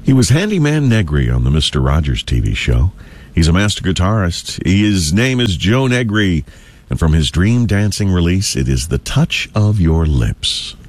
He was Handyman Negri on the Mr. Rogers TV show. He's a master guitarist. His name is Joe Negri, and from his Dream Dancing release, it is The Touch of Your Lips.